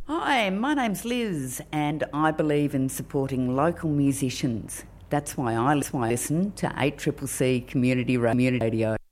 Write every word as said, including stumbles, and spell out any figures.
Hi, my name's Liz and I believe in supporting local musicians. That's why I listen to eight C C C Community Radio.